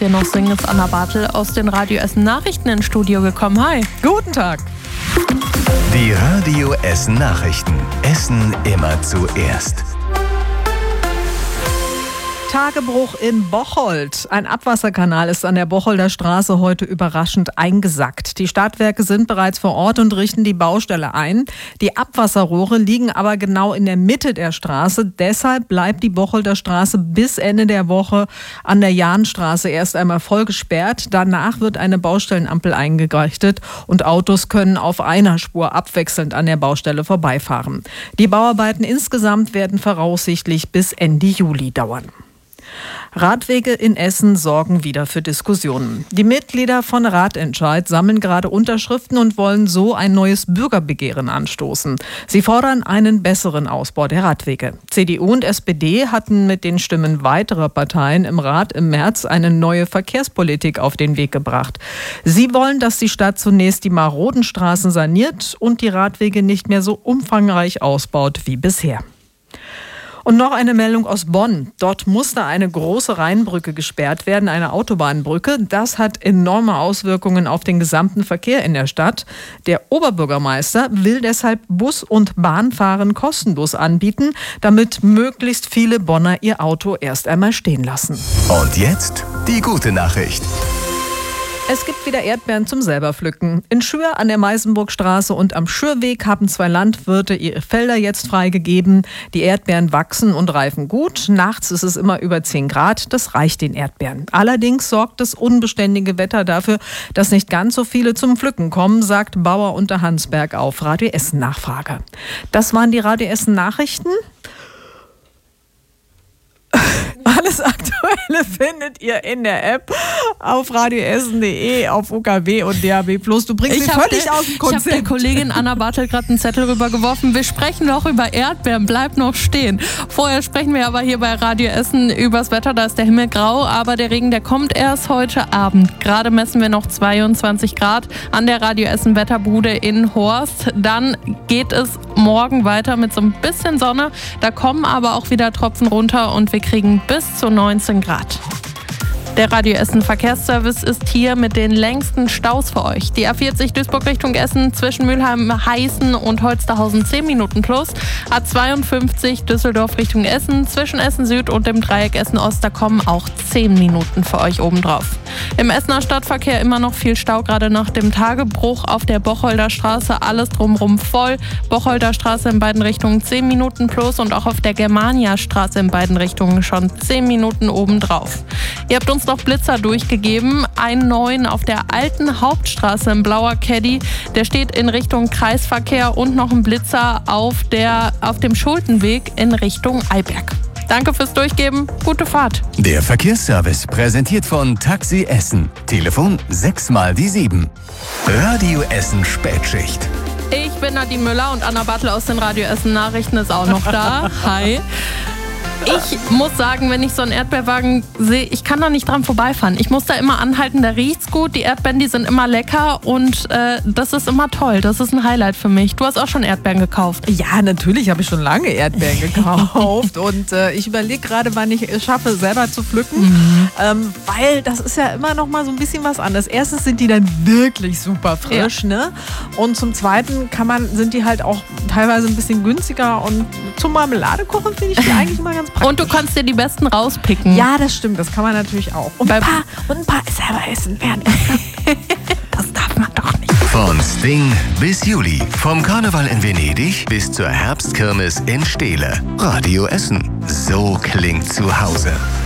hier noch singen, ist Anna Bartel aus den Radio Essen Nachrichten ins Studio gekommen. Hi. Guten Tag. Die Radio Essen Nachrichten. Essen immer zuerst. Tagebruch in Bocholt. Ein Abwasserkanal ist an der Bocholder Straße heute überraschend eingesackt. Die Stadtwerke sind bereits vor Ort und richten die Baustelle ein. Die Abwasserrohre liegen aber genau in der Mitte der Straße. Deshalb bleibt die Bocholder Straße bis Ende der Woche an der Jahnstraße erst einmal voll gesperrt. Danach wird eine Baustellenampel eingerichtet und Autos können auf einer Spur abwechselnd an der Baustelle vorbeifahren. Die Bauarbeiten insgesamt werden voraussichtlich bis Ende Juli dauern. Radwege in Essen sorgen wieder für Diskussionen. Die Mitglieder von Radentscheid sammeln gerade Unterschriften und wollen so ein neues Bürgerbegehren anstoßen. Sie fordern einen besseren Ausbau der Radwege. CDU und SPD hatten mit den Stimmen weiterer Parteien im Rat im März eine neue Verkehrspolitik auf den Weg gebracht. Sie wollen, dass die Stadt zunächst die maroden Straßen saniert und die Radwege nicht mehr so umfangreich ausbaut wie bisher. Und noch eine Meldung aus Bonn. Dort musste eine große Rheinbrücke gesperrt werden, eine Autobahnbrücke. Das hat enorme Auswirkungen auf den gesamten Verkehr in der Stadt. Der Oberbürgermeister will deshalb Bus- und Bahnfahren kostenlos anbieten, damit möglichst viele Bonner ihr Auto erst einmal stehen lassen. Und jetzt die gute Nachricht. Es gibt wieder Erdbeeren zum selber pflücken. In Schür an der Meisenburgstraße und am Schürweg haben 2 Landwirte ihre Felder jetzt freigegeben. Die Erdbeeren wachsen und reifen gut. Nachts ist es immer über 10 Grad. Das reicht den Erdbeeren. Allerdings sorgt das unbeständige Wetter dafür, dass nicht ganz so viele zum Pflücken kommen, sagt Bauer unter Hansberg auf Radio Essen Nachfrage. Das waren die Radio Essen Nachrichten. Alles Aktuelle findet ihr in der App auf radioessen.de, auf UKW und DAB+. Du bringst mich völlig aus dem Konzept. Ich habe der Kollegin Anna Bartel gerade einen Zettel rübergeworfen. Wir sprechen noch über Erdbeeren, bleibt noch stehen. Vorher sprechen wir aber hier bei Radio Essen übers Wetter. Da ist der Himmel grau, aber der Regen, der kommt erst heute Abend. Gerade messen wir noch 22 Grad an der Radio Essen Wetterbude in Horst. Dann geht es morgen weiter mit so ein bisschen Sonne. Da kommen aber auch wieder Tropfen runter und wir kriegen bis zu 19 Grad. Der Radio Essen Verkehrsservice ist hier mit den längsten Staus für euch. Die A40 Duisburg Richtung Essen zwischen Mülheim-Heißen und Holsterhausen 10 Minuten plus. A52 Düsseldorf Richtung Essen zwischen Essen Süd und dem Dreieck Essen Ost, da kommen auch 10 Minuten für euch obendrauf. Im Essener Stadtverkehr immer noch viel Stau, gerade nach dem Tagebruch auf der Bocholder Straße. Alles drumherum voll. Bocholder Straße in beiden Richtungen 10 Minuten plus und auch auf der Germania Straße in beiden Richtungen schon 10 Minuten obendrauf. Ihr habt uns noch Blitzer durchgegeben. Einen neuen auf der alten Hauptstraße im Blauer Caddy. Der steht in Richtung Kreisverkehr und noch ein Blitzer auf dem Schultenweg in Richtung Eiberg. Danke fürs Durchgeben. Gute Fahrt. Der Verkehrsservice präsentiert von Taxi Essen. Telefon 6x7. Radio Essen Spätschicht. Ich bin Nadine Müller und Anna Bartel aus den Radio Essen Nachrichten ist auch noch da. Hi. Ich muss sagen, wenn ich so einen Erdbeerwagen sehe, ich kann da nicht dran vorbeifahren. Ich muss da immer anhalten, da riecht's gut, die Erdbeeren, die sind immer lecker und das ist immer toll. Das ist ein Highlight für mich. Du hast auch schon Erdbeeren gekauft. Ja, natürlich habe ich schon lange Erdbeeren gekauft und ich überlege gerade, wann ich es schaffe, selber zu pflücken, weil das ist ja immer noch mal so ein bisschen was anderes. Erstens sind die dann wirklich super frisch, ne? Und zum Zweiten sind die halt auch teilweise ein bisschen günstiger und zum Marmeladekochen finde ich die eigentlich immer ganz praktisch. Und du kannst dir die besten rauspicken. Ja, das stimmt, das kann man natürlich auch. Und ein paar selber essen werden. Das darf man doch nicht. Von Sting bis Juli. Vom Karneval in Venedig bis zur Herbstkirmes in Steele. Radio Essen. So klingt zu Hause.